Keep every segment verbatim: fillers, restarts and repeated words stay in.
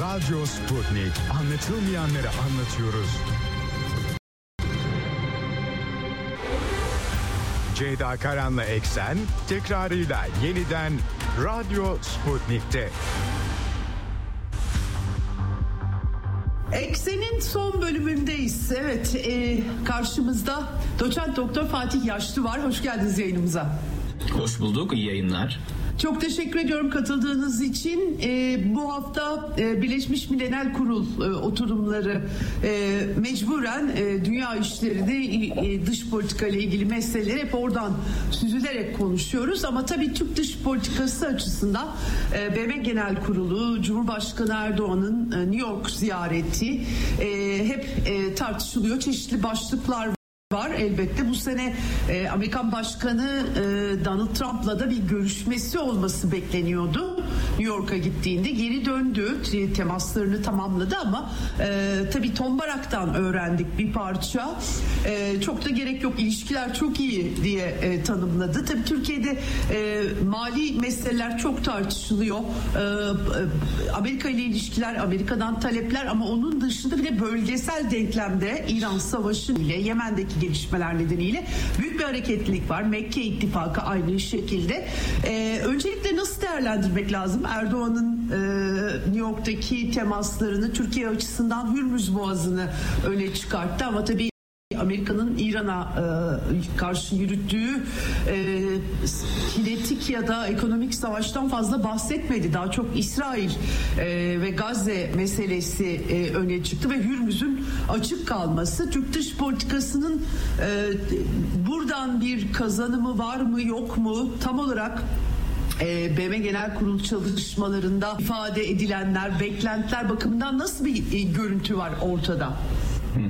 Radyo Sputnik. Anlatılmayanları anlatıyoruz. Ceyda Karan'la Eksen tekrarıyla yeniden Radyo Sputnik'te. Eksen'in son bölümündeyiz. Evet, e, karşımızda doçent doktor Fatih Yaşlı var. Hoş geldiniz yayınımıza. Hoş bulduk, iyi yayınlar. Çok teşekkür ediyorum katıldığınız için. E, bu hafta e, Birleşmiş Milletler Kurul e, oturumları e, mecburen e, dünya işlerini, e, dış politika ile ilgili meseleleri hep oradan süzülerek konuşuyoruz. Ama tabii Türk dış politikası açısından e, B M Genel Kurulu, Cumhurbaşkanı Erdoğan'ın e, New York ziyareti e, hep e, tartışılıyor. Çeşitli başlıklar var elbette. Bu sene e, Amerikan Başkanı e, Donald Trump'la da bir görüşmesi olması bekleniyordu. New York'a gittiğinde geri döndü, temaslarını tamamladı ama e, tabii Tombarak'tan öğrendik bir parça. E, çok da gerek yok, ilişkiler çok iyi diye e, tanımladı. Tabii Türkiye'de e, mali meseleler çok tartışılıyor. E, e, Amerika ile ilişkiler, Amerika'dan talepler ama onun dışında bir de bölgesel denklemde İran Savaşı ile Yemen'deki gelişmeler nedeniyle büyük bir hareketlilik var. Mekke İttifakı aynı şekilde. Ee, öncelikle nasıl değerlendirmek lazım? Erdoğan'ın e, New York'taki temaslarını, Türkiye açısından Hürmüz Boğazı'nı öne çıkarttı ama tabii Amerika'nın İran'a e, karşı yürüttüğü e, kinetik ya da ekonomik savaştan fazla bahsetmedi. Daha çok İsrail e, ve Gazze meselesi e, öne çıktı ve Hürmüz'ün açık kalması. Türk dış politikasının e, buradan bir kazanımı var mı yok mu tam olarak E, B M Genel Kurulu çalışmalarında ifade edilenler, beklentiler bakımından nasıl bir e, görüntü var ortada? Hı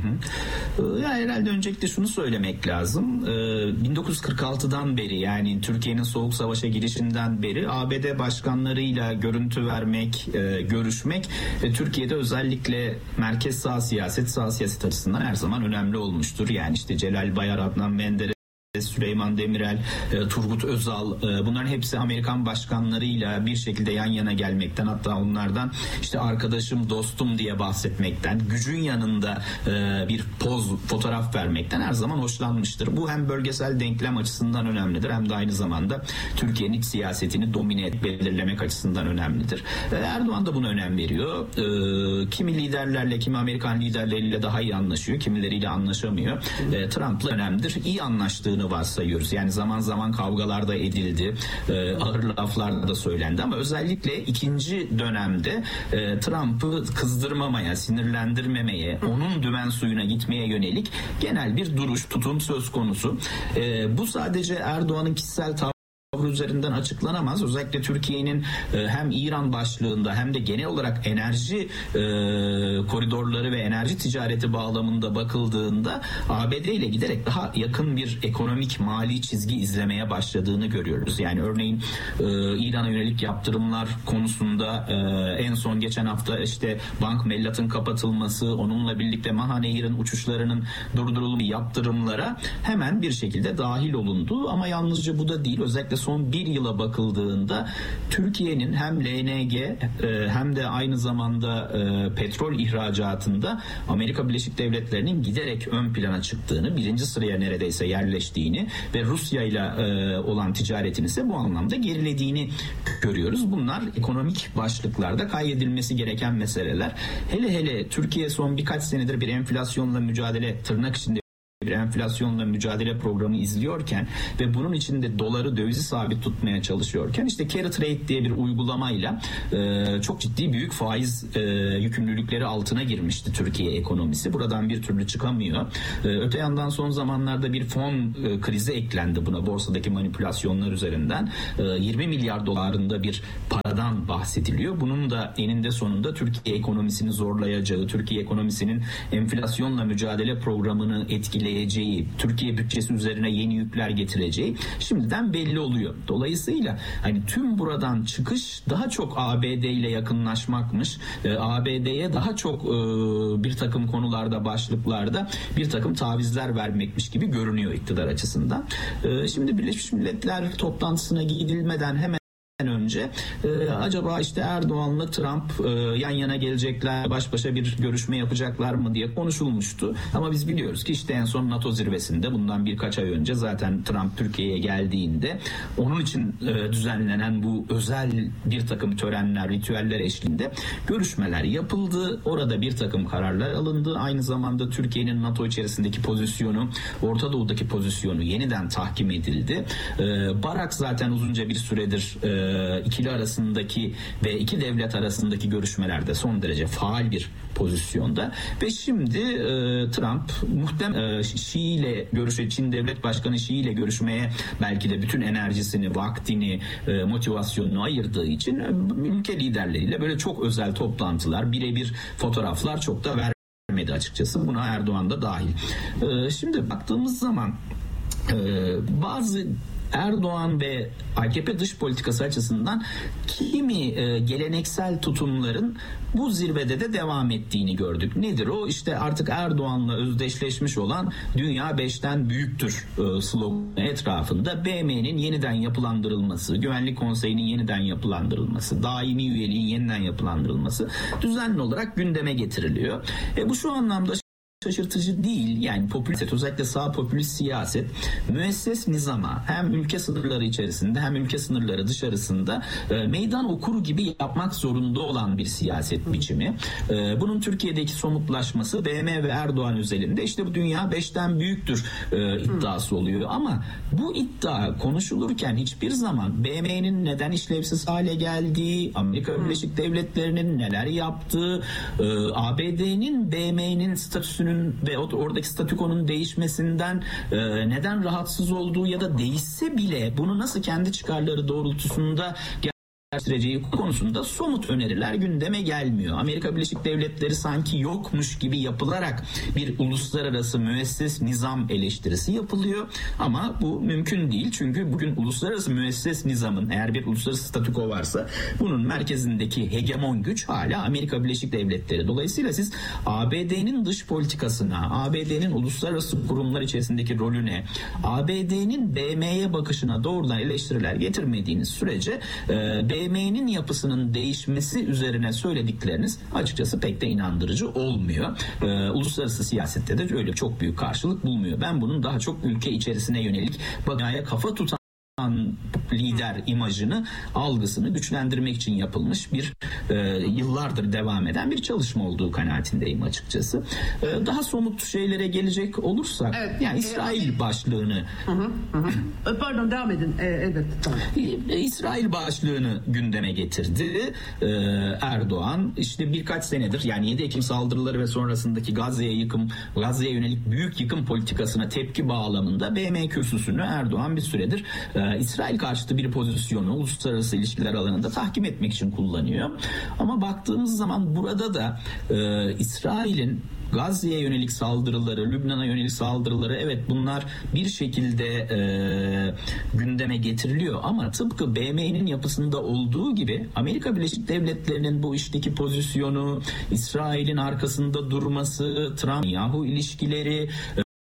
hı. Ya herhalde öncelikle şunu söylemek lazım. bin dokuz yüz kırk altıdan beri, yani Türkiye'nin Soğuk Savaş'a girişinden beri A B D başkanlarıyla görüntü vermek, görüşmek Türkiye'de özellikle merkez sağ siyaset, sağ siyaset açısından her zaman önemli olmuştur. Yani işte Celal Bayar, Adnan Menderes, Süleyman Demirel, Turgut Özal, bunların hepsi Amerikan başkanlarıyla bir şekilde yan yana gelmekten, hatta onlardan işte arkadaşım, dostum diye bahsetmekten, gücün yanında bir poz, fotoğraf vermekten her zaman hoşlanmıştır. Bu hem bölgesel denklem açısından önemlidir hem de aynı zamanda Türkiye'nin iç siyasetini domine et, belirlemek açısından önemlidir. Erdoğan da buna önem veriyor. Kimi liderlerle, kimi Amerikan liderleriyle daha iyi anlaşıyor, kimileriyle anlaşamıyor. Trump'la önemlidir. İyi anlaştığını varsayıyoruz. Yani zaman zaman kavgalarda edildi, e, ağır laflar da söylendi ama özellikle ikinci dönemde e, Trump'ı kızdırmamaya, sinirlendirmemeye, onun dümen suyuna gitmeye yönelik genel bir duruş, tutum söz konusu. E, bu sadece Erdoğan'ın kişisel tavrı üzerinden açıklanamaz. Özellikle Türkiye'nin e, hem İran başlığında hem de genel olarak enerji e, koridorları ve enerji ticareti bağlamında bakıldığında A B D ile giderek daha yakın bir ekonomik mali çizgi izlemeye başladığını görüyoruz. Yani örneğin e, İran'a yönelik yaptırımlar konusunda e, en son geçen hafta işte Bank Mellat'ın kapatılması, onunla birlikte Maha Nehir'in uçuşlarının durdurulması, yaptırımlara hemen bir şekilde dahil olundu. Ama yalnızca bu da değil. Özellikle son bir yıla bakıldığında Türkiye'nin hem L N G e, hem de aynı zamanda e, petrol ihracatında Amerika Birleşik Devletleri'nin giderek ön plana çıktığını, birinci sıraya neredeyse yerleştiğini ve Rusya ile e, olan ticaretin ise bu anlamda gerilediğini görüyoruz. Bunlar ekonomik başlıklarda kaydedilmesi gereken meseleler. Hele hele Türkiye son birkaç senedir bir enflasyonla mücadele, tırnak içinde bir enflasyonla mücadele programı izliyorken ve bunun içinde doları, dövizi sabit tutmaya çalışıyorken işte carry trade diye bir uygulamayla e, çok ciddi büyük faiz e, yükümlülükleri altına girmişti Türkiye ekonomisi. Buradan bir türlü çıkamıyor. E, öte yandan son zamanlarda bir fon e, krizi eklendi buna, borsadaki manipülasyonlar üzerinden. E, yirmi milyar dolarında bir paradan bahsediliyor. Bunun da eninde sonunda Türkiye ekonomisini zorlayacağı, Türkiye ekonomisinin enflasyonla mücadele programını etkileyeceği, Türkiye bütçesi üzerine yeni yükler getireceği şimdiden belli oluyor. Dolayısıyla hani tüm buradan çıkış daha çok A B D ile yakınlaşmakmış. E, A B D'ye daha çok e, bir takım konularda, başlıklarda bir takım tavizler vermekmiş gibi görünüyor iktidar açısından. E, şimdi Birleşmiş Milletler toplantısına gidilmeden hemen önce e, acaba işte Erdoğan'la Trump e, yan yana gelecekler, baş başa bir görüşme yapacaklar mı diye konuşulmuştu. Ama biz biliyoruz ki işte en son NATO zirvesinde bundan birkaç ay önce zaten Trump Türkiye'ye geldiğinde onun için e, düzenlenen bu özel bir takım törenler, ritüeller eşliğinde görüşmeler yapıldı. Orada bir takım kararlar alındı. Aynı zamanda Türkiye'nin NATO içerisindeki pozisyonu, Orta Doğu'daki pozisyonu yeniden tahkim edildi. E, Barak zaten uzunca bir süredir e, ikili arasındaki ve iki devlet arasındaki görüşmelerde son derece faal bir pozisyonda ve şimdi e, Trump muhtemelen e, Şii ile görüşe Çin Devlet Başkanı Şii ile görüşmeye belki de bütün enerjisini, vaktini, e, motivasyonunu ayırdığı için e, ülke liderleriyle böyle çok özel toplantılar, birebir fotoğraflar çok da vermedi açıkçası. Buna Erdoğan da dahil. E, şimdi baktığımız zaman e, bazı Erdoğan ve A K P dış politikası açısından kimi e, geleneksel tutumların bu zirvede de devam ettiğini gördük. Nedir o? İşte artık Erdoğan'la özdeşleşmiş olan dünya beşten büyüktür e, sloganı etrafında B M'nin yeniden yapılandırılması, Güvenlik Konseyi'nin yeniden yapılandırılması, daimi üyeliğin yeniden yapılandırılması düzenli olarak gündeme getiriliyor. E, bu şu anlamda şaşırtıcı değil. Yani popülist, özellikle sağ popülist siyaset müesses nizama hem ülke sınırları içerisinde hem ülke sınırları dışarısında e, meydan okuru gibi yapmak zorunda olan bir siyaset biçimi. E, bunun Türkiye'deki somutlaşması B M ve Erdoğan özelinde işte bu dünya beşten büyüktür e, iddiası oluyor. Ama bu iddia konuşulurken hiçbir zaman B M'nin neden işlevsiz hale geldiği, Amerika Birleşik Devletleri'nin neler yaptığı, e, A B D'nin B M'nin statüsünü ve oradaki statükonun değişmesinden e, neden rahatsız olduğu ya da değişse bile bunu nasıl kendi çıkarları doğrultusunda gerçekleştireceği konusunda somut öneriler gündeme gelmiyor. Amerika Birleşik Devletleri sanki yokmuş gibi yapılarak bir uluslararası müesses nizam eleştirisi yapılıyor. Ama bu mümkün değil. Çünkü bugün uluslararası müesses nizamın, eğer bir uluslararası statüko varsa, bunun merkezindeki hegemon güç hala Amerika Birleşik Devletleri. Dolayısıyla siz A B D'nin dış politikasına, A B D'nin uluslararası kurumlar içerisindeki rolüne, A B D'nin B M'ye bakışına doğrudan eleştiriler getirmediğiniz sürece e, B M'nin yapısının değişmesi üzerine söyledikleriniz açıkçası pek de inandırıcı olmuyor. Ee, uluslararası siyasette de öyle çok büyük karşılık bulmuyor. Ben bunun daha çok ülke içerisine yönelik batıya kafa tutan lider imajını, algısını güçlendirmek için yapılmış bir e, yıllardır devam eden bir çalışma olduğu kanaatindeyim açıkçası. E, daha somut şeylere gelecek olursak, evet, yani İsrail e, başlığını hı hı, hı. Pardon, devam edin. E, evet, tamam. E, İsrail başlığını gündeme getirdi e, Erdoğan. İşte birkaç senedir, yani yedi Ekim saldırıları ve sonrasındaki Gazze'ye yıkım, Gazze'ye yönelik büyük yıkım politikasına tepki bağlamında B M kürsüsünü Erdoğan bir süredir e, İsrail karşıtı bir pozisyonu uluslararası ilişkiler alanında tahkim etmek için kullanıyor. Ama baktığımız zaman burada da e, İsrail'in Gazze'ye yönelik saldırıları, Lübnan'a yönelik saldırıları, evet bunlar bir şekilde e, gündeme getiriliyor ama tıpkı B M'nin yapısında olduğu gibi Amerika Birleşik Devletleri'nin bu işteki pozisyonu, İsrail'in arkasında durması, Trump-Yahu ilişkileri,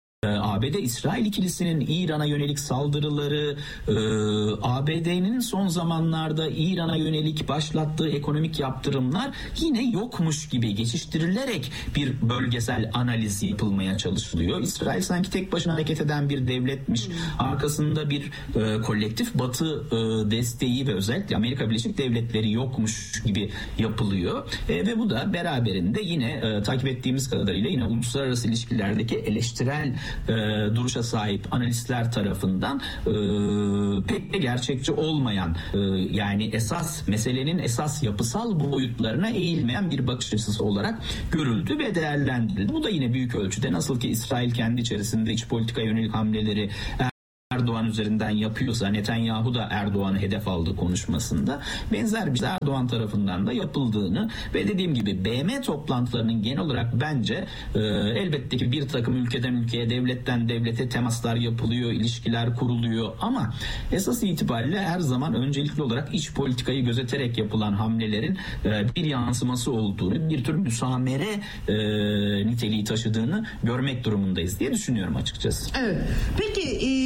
A B D-İsrail ikilisinin İran'a yönelik saldırıları, e, A B D'nin son zamanlarda İran'a yönelik başlattığı ekonomik yaptırımlar yine yokmuş gibi geçiştirilerek bir bölgesel analiz yapılmaya çalışılıyor. İsrail sanki tek başına hareket eden bir devletmiş, arkasında bir e, kolektif Batı e, desteği ve özellikle Amerika Birleşik Devletleri yokmuş gibi yapılıyor. E, ve bu da beraberinde yine e, takip ettiğimiz kadarıyla yine uluslararası ilişkilerdeki eleştirel E, duruşa sahip analistler tarafından e, pek de gerçekçi olmayan, e, yani esas meselenin esas yapısal boyutlarına eğilmeyen bir bakış açısı olarak görüldü ve değerlendirildi. Bu da yine büyük ölçüde nasıl ki İsrail kendi içerisinde iç politika yönelik hamleleri Erdoğan üzerinden yapıyorsa, Netanyahu da Erdoğan'ı hedef aldı konuşmasında, benzer bir şey Erdoğan tarafından da yapıldığını ve dediğim gibi B M toplantılarının genel olarak bence e, elbette ki bir takım ülkeden ülkeye, devletten devlete temaslar yapılıyor, ilişkiler kuruluyor ama esas itibariyle her zaman öncelikli olarak iç politikayı gözeterek yapılan hamlelerin e, bir yansıması olduğunu, bir tür müsamere e, niteliği taşıdığını görmek durumundayız diye düşünüyorum açıkçası. Evet. Peki e,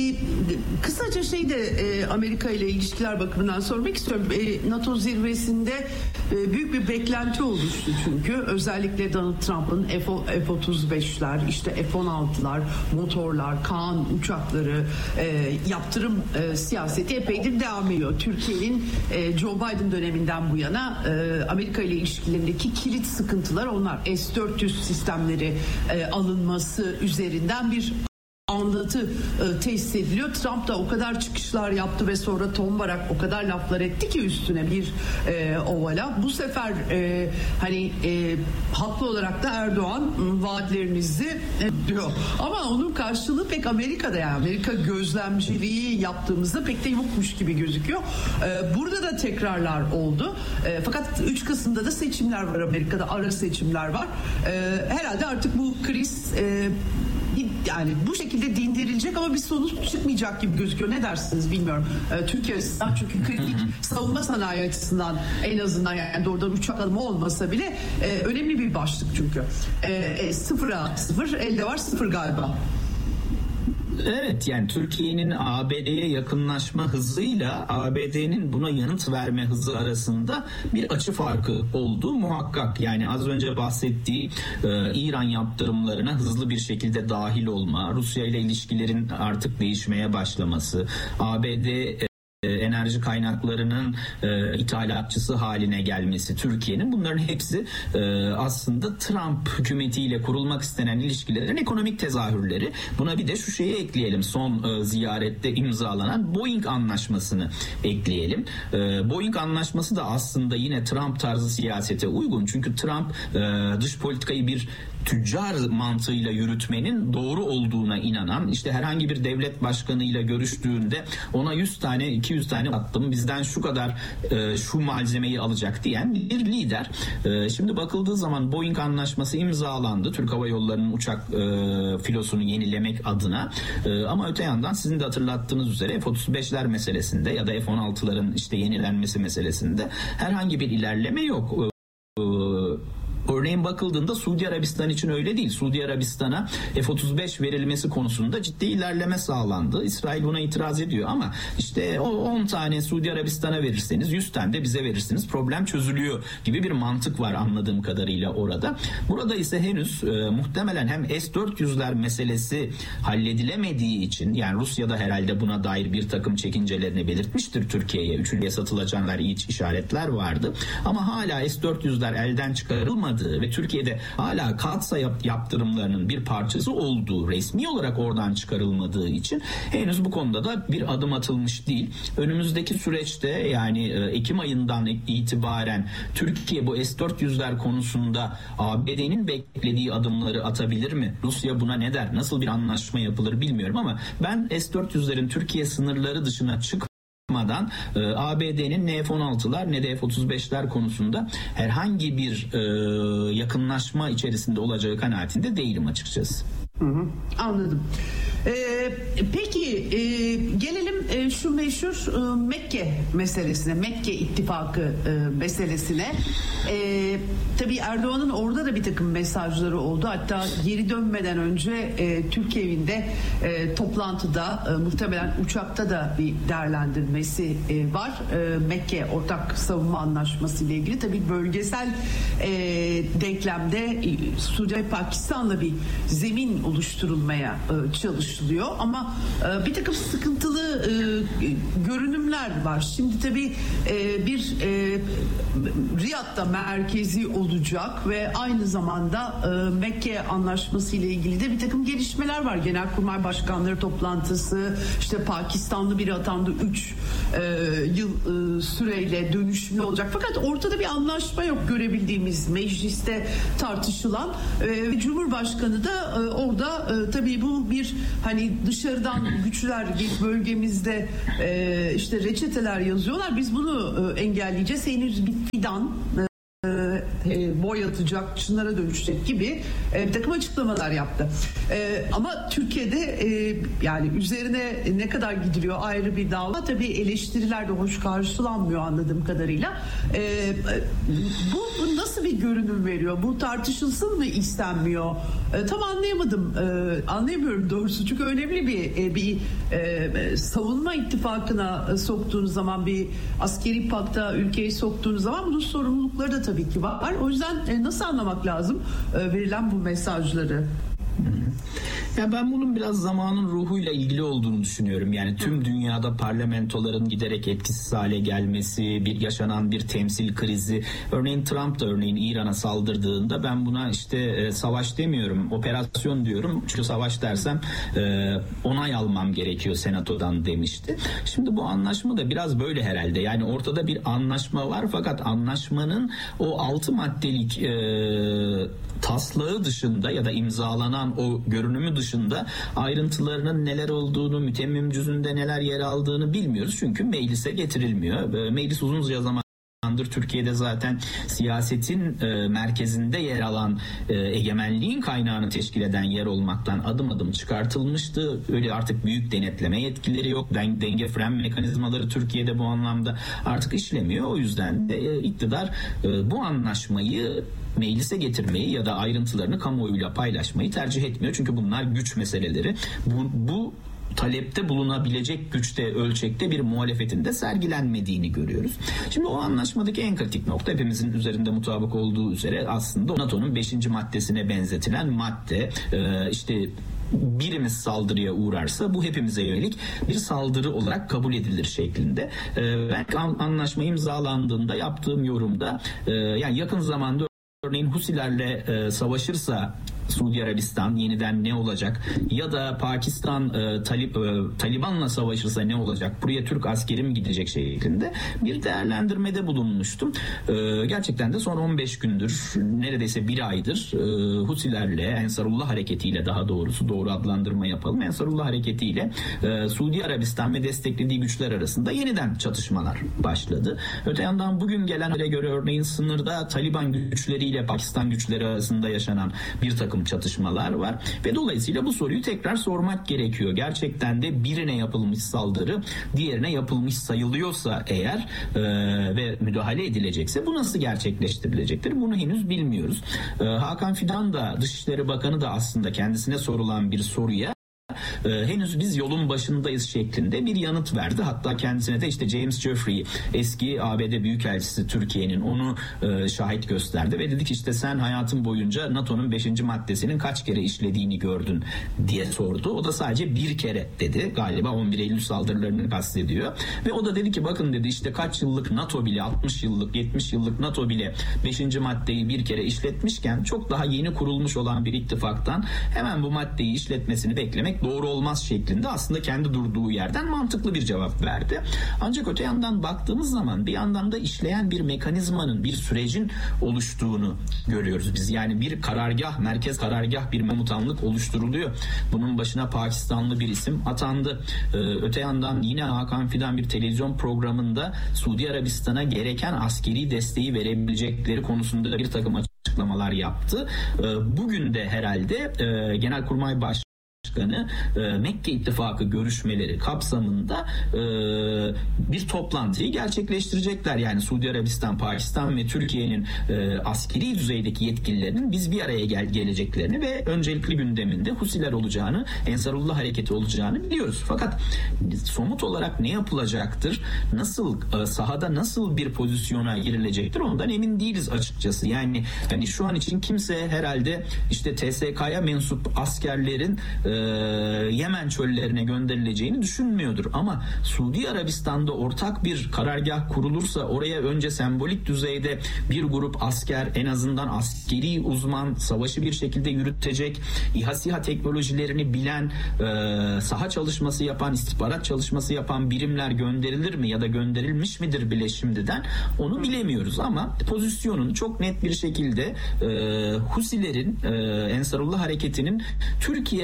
kısaca şey de e, Amerika ile ilişkiler bakımından sormak istiyorum. E, NATO zirvesinde e, büyük bir beklenti oluştu çünkü. Özellikle Donald Trump'ın F otuz beşler, işte F on altılar, motorlar, Kaan uçakları e, yaptırım e, siyaseti epeydir devam ediyor. Türkiye'nin e, Joe Biden döneminden bu yana e, Amerika ile ilişkilerindeki kilit sıkıntılar onlar. S dört yüz sistemleri e, alınması üzerinden bir anlatı e, tesis ediliyor. Trump da o kadar çıkışlar yaptı ve sonra Tom Barak o kadar laflar etti ki üstüne bir e, ovala. Bu sefer e, hani e, haklı olarak da Erdoğan vaatlerinizi e, diyor. Ama onun karşılığı pek Amerika'da, yani Amerika gözlemciliği yaptığımızda pek de yokmuş gibi gözüküyor. E, burada da tekrarlar oldu. E, fakat üç Kasım'da da seçimler var Amerika'da. Ara seçimler var. E, herhalde artık bu kriz e, yani bu şekilde dindirilecek ama bir sonuç çıkmayacak gibi gözüküyor. Ne dersiniz bilmiyorum. Ee, Türkiye açısından, çünkü kritik savunma sanayi açısından en azından, yani doğrudan uçak alımı olmasa bile e, önemli bir başlık çünkü. E, e, sıfıra sıfır, elde var sıfır galiba. Evet, yani Türkiye'nin A B D'ye yakınlaşma hızıyla A B D'nin buna yanıt verme hızı arasında bir açı farkı olduğu muhakkak. Yani az önce bahsettiği e, İran yaptırımlarına hızlı bir şekilde dahil olma, Rusya ile ilişkilerin artık değişmeye başlaması, A B D e, enerji kaynaklarının e, ithalatçısı haline gelmesi Türkiye'nin, bunların hepsi e, aslında Trump hükümetiyle kurulmak istenen ilişkilerin ekonomik tezahürleri. Buna bir de şu şeyi ekleyelim, son e, ziyarette imzalanan Boeing anlaşmasını ekleyelim. E, Boeing anlaşması da aslında yine Trump tarzı siyasete uygun, çünkü Trump e, dış politikayı bir tüccar mantığıyla yürütmenin doğru olduğuna inanan, işte herhangi bir devlet başkanıyla görüştüğünde ona yüz tane iki yüz tane attım, bizden şu kadar e, şu malzemeyi alacak diyen bir lider. E, şimdi bakıldığı zaman Boeing anlaşması imzalandı Türk Hava Yolları'nın uçak e, filosunu yenilemek adına. E, ama öte yandan sizin de hatırlattığınız üzere F otuz beşler meselesinde ya da F on altıların işte yenilenmesi meselesinde herhangi bir ilerleme yok. E, Örneğin bakıldığında Suudi Arabistan için öyle değil. Suudi Arabistan'a F otuz beş verilmesi konusunda ciddi ilerleme sağlandı. İsrail buna itiraz ediyor ama işte o on tane Suudi Arabistan'a verirseniz yüz tane de bize verirsiniz, problem çözülüyor gibi bir mantık var anladığım kadarıyla orada. Burada ise henüz e, muhtemelen hem S dört yüzler meselesi halledilemediği için, yani Rusya da herhalde buna dair bir takım çekincelerini belirtmiştir Türkiye'ye. Üçüncüye satılacaklar iç işaretler vardı. Ama hala S dört yüzler elden çıkarılmadı ve Türkiye'de hala katsa yaptırımlarının bir parçası olduğu, resmi olarak oradan çıkarılmadığı için henüz bu konuda da bir adım atılmış değil. Önümüzdeki süreçte, yani Ekim ayından itibaren Türkiye bu S dört yüzler konusunda A B D'nin beklediği adımları atabilir mi? Rusya buna ne der? Nasıl bir anlaşma yapılır bilmiyorum ama ben S dört yüzlerin Türkiye sınırları dışına çık A B D'nin ne F on altılar ne de F otuz beşler konusunda herhangi bir e, yakınlaşma içerisinde olacağı kanaatinde değilim açıkçası. Hı hı, anladım. Ee, peki e, gelelim e, şu meşhur e, Mekke meselesine, Mekke ittifakı e, meselesine. E, tabii Erdoğan'ın orada da bir takım mesajları oldu. Hatta geri dönmeden önce e, Türk evinde e, toplantıda e, muhtemelen uçakta da bir değerlendirmesi e, var. E, Mekke Ortak Savunma Anlaşması ile ilgili tabii bölgesel e, denklemde e, Suudi ve Pakistan'la bir zemin oluşturulmaya e, çalışılıyor ama e, bir takım sıkıntılı e, görünümler var. Şimdi tabii e, bir e, Riyad'da merkezi olacak ve aynı zamanda e, Mekke Anlaşması ile ilgili de bir takım gelişmeler var. Genelkurmay Başkanları toplantısı, işte Pakistanlı biri atandı, üç e, yıl e, süreyle dönüşümlü olacak. Fakat ortada bir anlaşma yok görebildiğimiz, mecliste tartışılan e, Cumhurbaşkanı da e, orada e, tabii bu bir hani dışarıdan güçler bölgemizde e, işte reçeteler yazıyorlar. Biz bunu e, engelleyeceğiz. Henüz bir fidan e, e, boy atacak, çınara dönüşecek gibi e, bir takım açıklamalar yaptı. E, ama Türkiye'de e, yani üzerine ne kadar gidiliyor ayrı bir dava. Tabii eleştiriler de hoş karşılanmıyor anladığım kadarıyla. E, bu, bu nasıl bir görünüm veriyor? Bu tartışılsın mı istenmiyor? E, tam anlayamadım. E, anlayamıyorum doğrusu. Çünkü önemli bir e, bir e, savunma ittifakına soktuğunuz zaman, bir askeri pakta ülkeyi soktuğunuz zaman bunun sorumlulukları da tabii ki var. O yüzden e, nasıl anlamak lazım e, verilen bu mesajları? Ya ben bunun biraz zamanın ruhuyla ilgili olduğunu düşünüyorum. Yani tüm dünyada parlamentoların giderek etkisiz hale gelmesi, bir yaşanan bir temsil krizi. Örneğin Trump da örneğin İran'a saldırdığında ben buna işte e, savaş demiyorum, operasyon diyorum. Çünkü savaş dersem e, onay almam gerekiyor senatodan demişti. Şimdi bu anlaşma da biraz böyle herhalde. Yani ortada bir anlaşma var fakat anlaşmanın o altı maddelik e, taslağı dışında ya da imzalanan o görünümü dışında ayrıntılarının neler olduğunu, mütemmim cüzünde neler yer aldığını bilmiyoruz. Çünkü meclise getirilmiyor. Meclis uzunca zaman Türkiye'de zaten siyasetin e, merkezinde yer alan e, egemenliğin kaynağını teşkil eden yer olmaktan adım adım çıkartılmıştı. Öyle artık büyük denetleme yetkileri yok. Den, denge fren mekanizmaları Türkiye'de bu anlamda artık işlemiyor. O yüzden de e, iktidar e, bu anlaşmayı meclise getirmeyi ya da ayrıntılarını kamuoyuyla paylaşmayı tercih etmiyor. Çünkü bunlar güç meseleleri. Bu, bu talepte bulunabilecek güçte, ölçekte bir muhalefetin de sergilenmediğini görüyoruz. Şimdi o anlaşmadaki en kritik nokta, hepimizin üzerinde mutabık olduğu üzere, aslında NATO'nun beşinci maddesine benzetilen madde. Ee, işte birimiz saldırıya uğrarsa bu hepimize yönelik bir saldırı olarak kabul edilir şeklinde. Ee, ben anlaşma imzalandığında yaptığım yorumda e, yani yakın zamanda örneğin Husilerle e, savaşırsa Suudi Arabistan yeniden ne olacak? Ya da Pakistan e, Talib, e, Taliban'la savaşırsa ne olacak? Buraya Türk askeri mi gidecek şeklinde bir değerlendirmede bulunmuştum. E, gerçekten de son on beş gündür, neredeyse bir aydır e, Husilerle, Ensarullah hareketiyle, daha doğrusu doğru adlandırma yapalım, Ensarullah hareketiyle e, Suudi Arabistan ve desteklediği güçler arasında yeniden çatışmalar başladı. Öte yandan bugün gelen habere göre örneğin sınırda Taliban güçleriyle Pakistan güçleri arasında yaşanan bir takım çatışmalar var ve dolayısıyla bu soruyu tekrar sormak gerekiyor. Gerçekten de birine yapılmış saldırı diğerine yapılmış sayılıyorsa eğer e, ve müdahale edilecekse bu nasıl gerçekleştirilecektir? Bunu henüz bilmiyoruz. E, Hakan Fidan da, Dışişleri Bakanı da aslında kendisine sorulan bir soruya Ee, henüz biz yolun başındayız şeklinde bir yanıt verdi. Hatta kendisine de işte James Jeffrey, eski A B D Büyükelçisi Türkiye'nin, onu e, şahit gösterdi ve dedi ki işte sen hayatın boyunca NATO'nun beşinci maddesinin kaç kere işlediğini gördün diye sordu. O da sadece bir kere dedi. Galiba on bir Eylül saldırılarını kastediyor. Ve o da dedi ki bakın dedi, işte kaç yıllık NATO bile, altmış yıllık, yetmiş yıllık NATO bile beşinci maddeyi bir kere işletmişken çok daha yeni kurulmuş olan bir ittifaktan hemen bu maddeyi işletmesini beklemek doğru olmaz şeklinde aslında kendi durduğu yerden mantıklı bir cevap verdi. Ancak öte yandan baktığımız zaman bir yandan da işleyen bir mekanizmanın, bir sürecin oluştuğunu görüyoruz biz. Yani bir karargah, merkez karargah, bir komutanlık oluşturuluyor. Bunun başına Pakistanlı bir isim atandı. Ee, öte yandan yine Hakan Fidan bir televizyon programında Suudi Arabistan'a gereken askeri desteği verebilecekleri konusunda bir takım açıklamalar yaptı. Ee, bugün de herhalde e, Genelkurmay Başkanı Başkanı e, Mekke İttifakı görüşmeleri kapsamında e, bir toplantıyı gerçekleştirecekler. Yani Suudi Arabistan, Pakistan ve Türkiye'nin e, askeri düzeydeki yetkililerinin biz bir araya gel geleceklerini ve öncelikli gündeminde Husiler olacağını, Ensarullah hareketi olacağını biliyoruz. Fakat somut olarak ne yapılacaktır? Nasıl e, sahada nasıl bir pozisyona girilecektir? Ondan emin değiliz açıkçası. Yani, yani şu an için kimse herhalde işte T S K'ya mensup askerlerin e, Yemen çöllerine gönderileceğini düşünmüyordur. Ama Suudi Arabistan'da ortak bir karargah kurulursa oraya önce sembolik düzeyde bir grup asker, en azından askeri uzman, savaşı bir şekilde yürütecek, İHA SİHA teknolojilerini bilen, e, saha çalışması yapan, istihbarat çalışması yapan birimler gönderilir mi ya da gönderilmiş midir bile şimdiden, onu bilemiyoruz. Ama pozisyonun çok net bir şekilde e, Husilerin, e, Ensarullah hareketinin Türkiye tarafından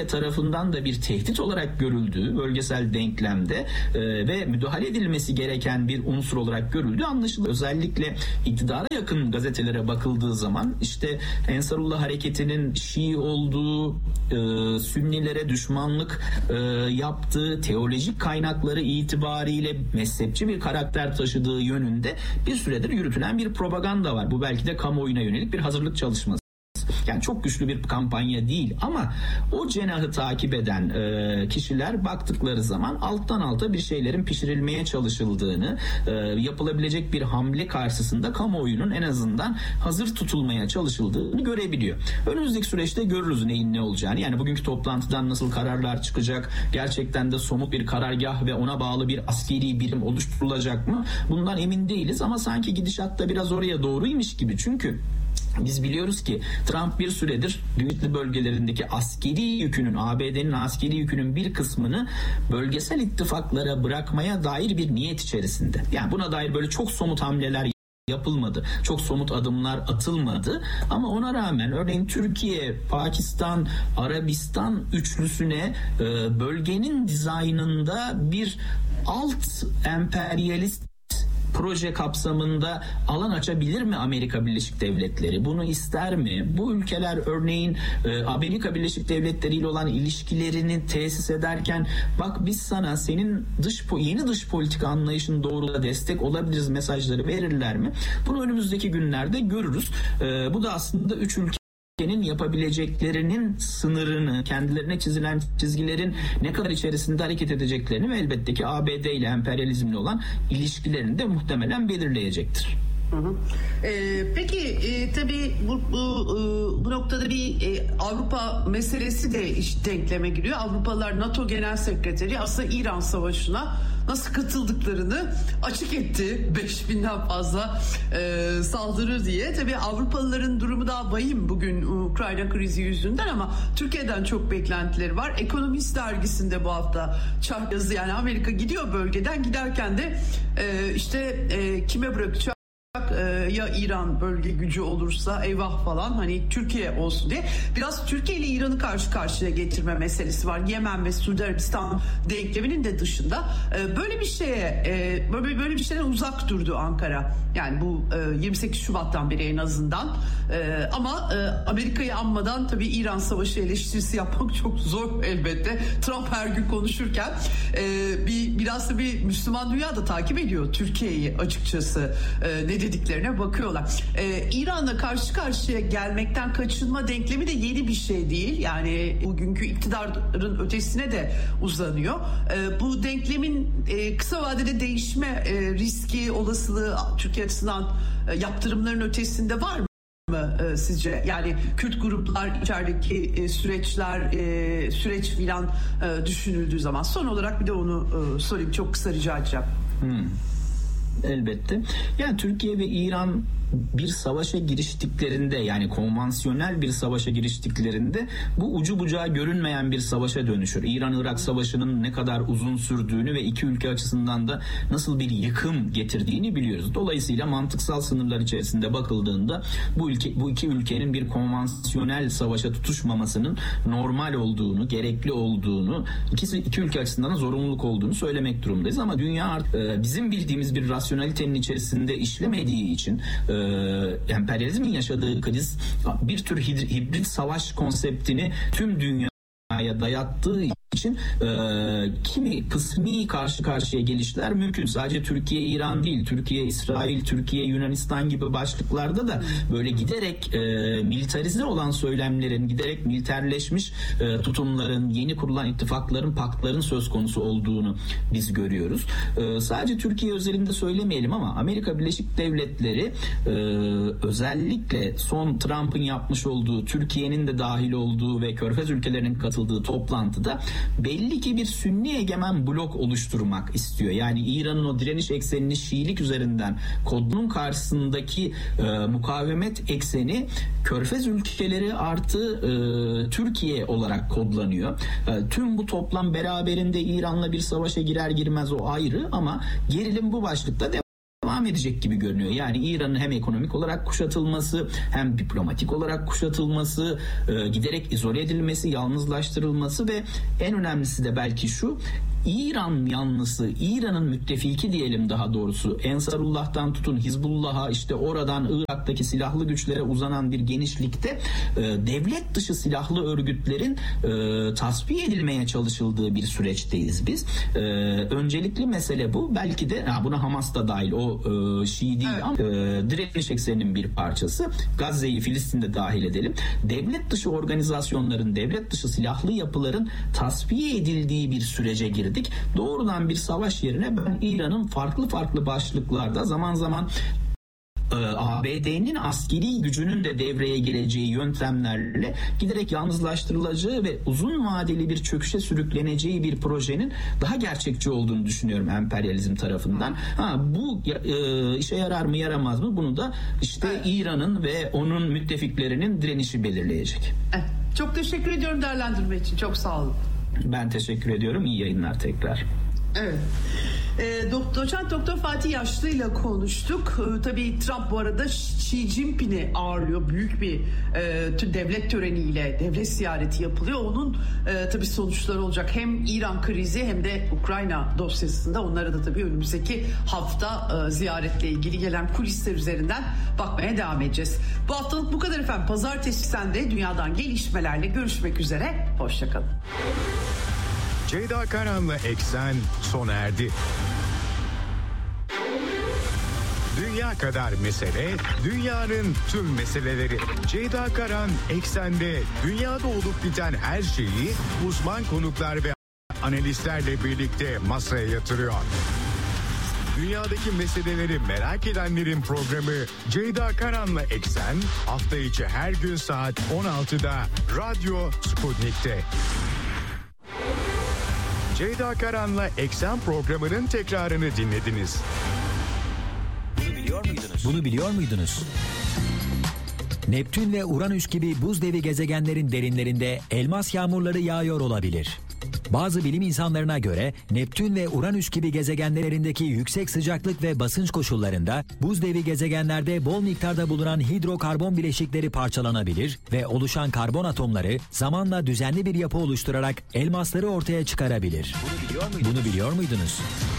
tarafından da bir tehdit olarak görüldüğü bölgesel denklemde e, ve müdahale edilmesi gereken bir unsur olarak görüldüğü anlaşılıyor. Özellikle iktidara yakın gazetelere bakıldığı zaman işte Ensarullah hareketinin Şii olduğu, e, Sünnilere düşmanlık e, yaptığı, teolojik kaynakları itibariyle mezhepçi bir karakter taşıdığı yönünde bir süredir yürütülen bir propaganda var. Bu belki de kamuoyuna yönelik bir hazırlık çalışması. Yani çok güçlü bir kampanya değil ama o cenahı takip eden e, kişiler baktıkları zaman alttan alta bir şeylerin pişirilmeye çalışıldığını, e, yapılabilecek bir hamle karşısında kamuoyunun en azından hazır tutulmaya çalışıldığını görebiliyor. Önümüzdeki süreçte görürüz neyin ne olacağını. Yani bugünkü toplantıdan nasıl kararlar çıkacak, gerçekten de somut bir karargah ve ona bağlı bir askeri birim oluşturulacak mı? Bundan emin değiliz ama sanki gidişat da biraz oraya doğruymuş gibi. Çünkü biz biliyoruz ki Trump bir süredir güçlü bölgelerindeki askeri yükünün, A B D'nin askeri yükünün bir kısmını bölgesel ittifaklara bırakmaya dair bir niyet içerisinde. Yani buna dair böyle çok somut hamleler yapılmadı. Çok somut adımlar atılmadı. Ama ona rağmen örneğin Türkiye, Pakistan, Arabistan üçlüsüne bölgenin dizaynında bir alt emperyalist proje kapsamında alan açabilir mi Amerika Birleşik Devletleri? Bunu ister mi? Bu ülkeler örneğin e, Amerika Birleşik Devletleri ile olan ilişkilerini tesis ederken bak biz sana senin dış yeni dış politika anlayışın doğrultusunda destek olabiliriz mesajları verirler mi? Bunu önümüzdeki günlerde görürüz. E, bu da aslında üç ülke ülkenin yapabileceklerinin sınırını, kendilerine çizilen çizgilerin ne kadar içerisinde hareket edeceklerini ve elbette ki A B D ile emperyalizmle olan ilişkilerini de muhtemelen belirleyecektir. Hı hı. Ee, peki e, tabii bu, bu, e, bu noktada bir e, Avrupa meselesi de iş denkleme giriyor. Avrupalılar NATO Genel Sekreteri aslında İran Savaşı'na nasıl katıldıklarını açık etti. beş binden fazla e, saldırı diye. Tabii Avrupalıların durumu daha vahim bugün Ukrayna krizi yüzünden ama Türkiye'den çok beklentileri var. Ekonomist dergisinde bu hafta çark yazı, yani Amerika gidiyor bölgeden, giderken de e, işte e, kime bırakacak? Ya İran bölge gücü olursa eyvah falan, hani Türkiye olsun diye biraz Türkiye ile İran'ı karşı karşıya getirme meselesi var. Yemen ve Suudi Arabistan denkleminin de dışında böyle bir şeye böyle böyle bir şeyden uzak durdu Ankara. Yani bu yirmi sekiz Şubat'tan beri en azından. Ama Amerika'yı anmadan tabii İran Savaşı eleştirisi yapmak çok zor elbette. Trump her gün konuşurken bir biraz da bir Müslüman dünya da takip ediyor Türkiye'yi açıkçası. Ne dediklerine bakıyorlar. Ee, İran'la karşı karşıya gelmekten kaçınma denklemi de yeni bir şey değil. Yani bugünkü iktidarın ötesine de uzanıyor. Ee, bu denklemin e, kısa vadede değişme e, riski, olasılığı Türkiye açısından e, yaptırımların ötesinde var mı? mı e, sizce? Yani Kürt gruplar içerideki e, süreçler e, süreç filan e, düşünüldüğü zaman. Son olarak bir de onu e, sorayım. Çok kısa rica edeceğim. Hmm. Elbette. Yani Türkiye ve İran bir savaşa giriştiklerinde, yani konvansiyonel bir savaşa giriştiklerinde bu ucu bucağı görünmeyen bir savaşa dönüşür. İran-Irak savaşının ne kadar uzun sürdüğünü ve iki ülke açısından da nasıl bir yıkım getirdiğini biliyoruz. Dolayısıyla mantıksal sınırlar içerisinde bakıldığında bu ülke, bu iki ülkenin bir konvansiyonel savaşa tutuşmamasının normal olduğunu, gerekli olduğunu, ikisi iki ülke açısından da zorunluluk olduğunu söylemek durumundayız. Ama dünya artık bizim bildiğimiz bir rasyonelitenin içerisinde işlemediği için e, emperyalizmin yaşadığı kriz bir tür hibrit savaş konseptini tüm dünyaya dayattığı için e, kimi kısmi karşı karşıya gelişler mümkün. Sadece Türkiye, İran değil, Türkiye, İsrail, Türkiye, Yunanistan gibi başlıklarda da böyle giderek e, militarize olan söylemlerin, giderek militerleşmiş e, tutumların, yeni kurulan ittifakların, paktların söz konusu olduğunu biz görüyoruz. E, sadece Türkiye özelinde söylemeyelim ama Amerika Birleşik Devletleri e, özellikle son Trump'ın yapmış olduğu, Türkiye'nin de dahil olduğu ve Körfez ülkelerinin katıldığı toplantıda belli ki bir Sünni egemen blok oluşturmak istiyor. Yani İran'ın o direniş eksenini Şiilik üzerinden kodunun karşısındaki e, mukavemet ekseni Körfez ülkeleri artı e, Türkiye olarak kodlanıyor. E, tüm bu toplam beraberinde İran'la bir savaşa girer girmez o ayrı ama gerilim bu başlıkta devam devam edecek gibi görünüyor. Yani İran'ın hem ekonomik olarak kuşatılması, hem diplomatik olarak kuşatılması, e, giderek izole edilmesi, yalnızlaştırılması ve en önemlisi de belki şu: İran yanlısı, İran'ın müttefiki diyelim daha doğrusu, Ensarullah'tan tutun Hizbullah'a, işte oradan Irak'taki silahlı güçlere uzanan bir genişlikte e, devlet dışı silahlı örgütlerin e, tasfiye edilmeye çalışıldığı bir süreçteyiz biz. E, öncelikli mesele bu. Belki de ha, buna Hamas da dahil, o e, Şii değil evet. ama e, direniş ekseninin bir parçası. Gazze'yi, Filistin'de dahil edelim. Devlet dışı organizasyonların, devlet dışı silahlı yapıların tasfiye edildiği bir sürece girdik. Doğrudan bir savaş yerine ben İran'ın farklı farklı başlıklarda zaman zaman A B D'nin askeri gücünün de devreye gireceği yöntemlerle giderek yalnızlaştırılacağı ve uzun vadeli bir çöküşe sürükleneceği bir projenin daha gerçekçi olduğunu düşünüyorum emperyalizm tarafından. Ha, bu e, işe yarar mı yaramaz mı? Bunu da işte İran'ın ve onun müttefiklerinin direnişi belirleyecek. Çok teşekkür ediyorum değerlendirme için. Çok sağ olun. Ben teşekkür ediyorum. İyi yayınlar tekrar. Evet. E, doktor, doçent Doktor Fatih Yaşlı ile konuştuk. E, tabii Trump bu arada Xi Jinping'i ağırlıyor. Büyük bir e, devlet töreniyle devlet ziyareti yapılıyor. Onun e, tabii sonuçları olacak. Hem İran krizi hem de Ukrayna dosyasında. Onlara da tabii önümüzdeki hafta e, ziyaretle ilgili gelen kulisler üzerinden bakmaya devam edeceğiz. Bu haftalık bu kadar efendim. Pazartesi de dünyadan gelişmelerle görüşmek üzere. Hoşçakalın. Ceyda Karan'la Eksen sona erdi. Dünya kadar mesele, dünyanın tüm meseleleri. Ceyda Karan Eksen'de dünyada olup biten her şeyi uzman konuklar ve analistlerle birlikte masaya yatırıyor. Dünyadaki meseleleri merak edenlerin programı Ceyda Karan'la Eksen hafta içi her gün saat on altıda Radyo Sputnik'te. Ceyda Karan'la Eksen programının tekrarını dinlediniz. Bunu biliyor muydunuz? Bunu biliyor muydunuz? Neptün ve Uranüs gibi buz devi gezegenlerin derinlerinde elmas yağmurları yağıyor olabilir. Bazı bilim insanlarına göre Neptün ve Uranüs gibi gezegenlerindeki yüksek sıcaklık ve basınç koşullarında buz devi gezegenlerde bol miktarda bulunan hidrokarbon bileşikleri parçalanabilir ve oluşan karbon atomları zamanla düzenli bir yapı oluşturarak elmasları ortaya çıkarabilir. Bunu biliyor muydunuz? Bunu biliyor muydunuz?